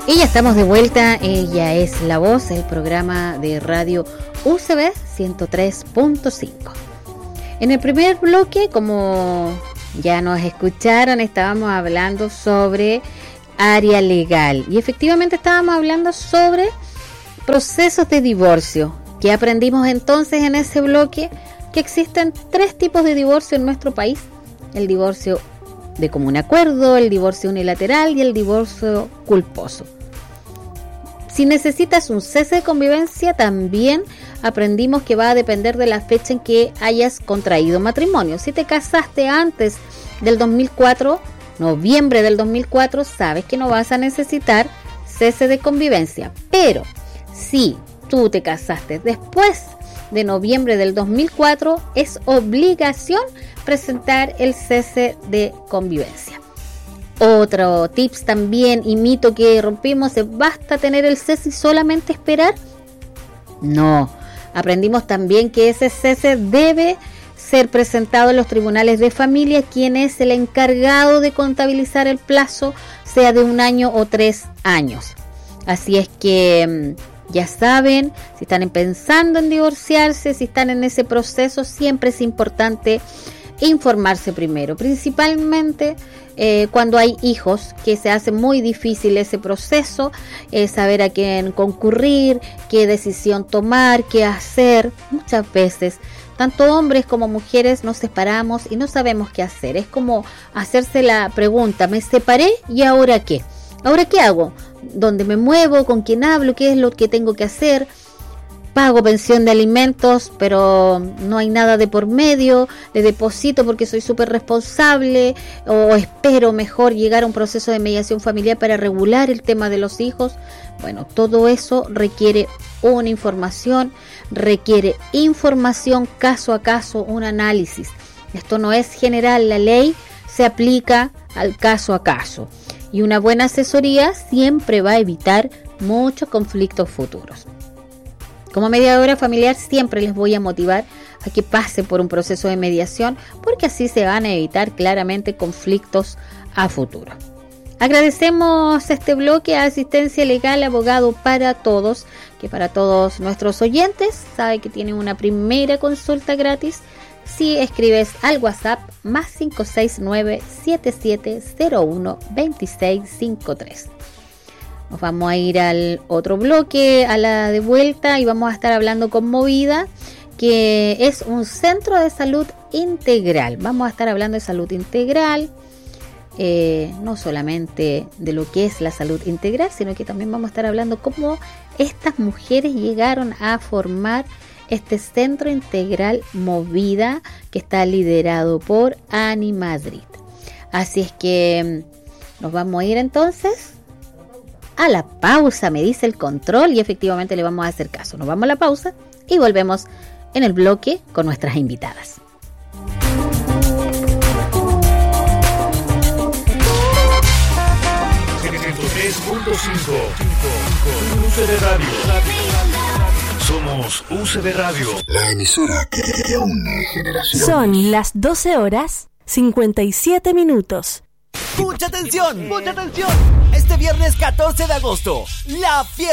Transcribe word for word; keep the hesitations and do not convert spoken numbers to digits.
Y ya estamos de vuelta. Ella es La Voz, el programa de radio U C B ciento tres punto cinco. En el primer bloque, como ya nos escucharon, estábamos hablando sobre área legal. Y efectivamente estábamos hablando sobre procesos de divorcio. ¿Qué aprendimos entonces en ese bloque? Que existen tres tipos de divorcio en nuestro país. El divorcio de común acuerdo, el divorcio unilateral y el divorcio culposo. Si necesitas un cese de convivencia, también aprendimos que va a depender de la fecha en que hayas contraído matrimonio. Si te casaste antes del dos mil cuatro, noviembre del dos mil cuatro, sabes que no vas a necesitar cese de convivencia. Pero si tú te casaste después de noviembre del dos mil cuatro, es obligación presentar el cese de convivencia. Otro tips también y mito que rompimos es: ¿basta tener el cese y solamente esperar? No, aprendimos también que ese cese debe ser presentado en los tribunales de familia, quien es el encargado de contabilizar el plazo, sea de un año o tres años. Así es que ya saben, si están pensando en divorciarse, si están en ese proceso, siempre es importante informarse primero, principalmente eh, cuando hay hijos, que se hace muy difícil ese proceso, eh, saber a quién concurrir, qué decisión tomar, qué hacer. Muchas veces, tanto hombres como mujeres nos separamos y no sabemos qué hacer. Es como hacerse la pregunta: me separé y ¿ahora qué? ¿Ahora qué hago? ¿Dónde me muevo? ¿Con quién hablo? ¿Qué es lo que tengo que hacer? Pago pensión de alimentos, pero no hay nada de por medio. Le deposito porque soy súper responsable, o espero mejor llegar a un proceso de mediación familiar para regular el tema de los hijos. Bueno, todo eso requiere una información, requiere información caso a caso, un análisis. Esto no es general, la ley se aplica al caso a caso. Y una buena asesoría siempre va a evitar muchos conflictos futuros. Como mediadora familiar siempre les voy a motivar a que pasen por un proceso de mediación, porque así se van a evitar claramente conflictos a futuro. Agradecemos este bloque a Asistencia Legal Abogado para Todos, que para todos nuestros oyentes sabe que tienen una primera consulta gratis si escribes al WhatsApp más cinco seis nueve, siete siete cero uno, dos seis cinco tres. Nos vamos a ir al otro bloque, a la de vuelta, y vamos a estar hablando con Movida, que es un centro de salud integral. Vamos a estar hablando de salud integral, eh, no solamente de lo que es la salud integral, sino que también vamos a estar hablando cómo estas mujeres llegaron a formar este centro integral Movida, que está liderado por Ani Madrid. Así es que nos vamos a ir entonces a la pausa, me dice el control, y efectivamente le vamos a hacer caso. Nos vamos a la pausa y volvemos en el bloque con nuestras invitadas. ciento tres punto cinco U C B Radio. Somos U C B Radio, la emisora que une generaciones. Son las doce horas cincuenta y siete minutos. ¡Mucha atención! ¡Mucha atención! Este viernes catorce de agosto, la fiesta